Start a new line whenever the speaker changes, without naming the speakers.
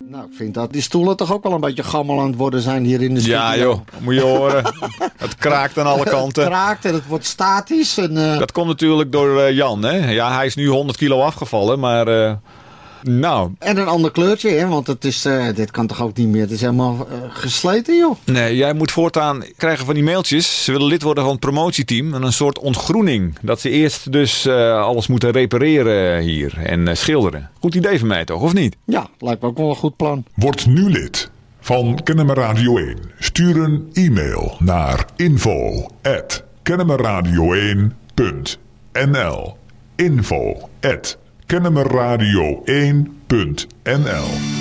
Nou, ik vind dat die stoelen toch ook wel een beetje gammel aan het worden zijn hier in de studio.
Ja joh, moet je horen. Het kraakt aan alle kanten.
Het kraakt en het wordt statisch. En,
Dat komt natuurlijk door Jan. Hè? Ja, hij is nu 100 kilo afgevallen, maar... Nou.
En een ander kleurtje, hè? Want het is, dit kan toch ook niet meer. Het is helemaal gesleten, joh.
Nee, jij moet voortaan krijgen van die mailtjes. Ze willen lid worden van het promotieteam. En een soort ontgroening. Dat ze eerst dus alles moeten repareren hier. En schilderen. Goed idee van mij toch, of niet?
Ja, lijkt me ook wel een goed plan.
Word nu lid van Kennemer Radio 1. Stuur een e-mail naar info@kennemerradio1.nl info@kennemerradio1.nl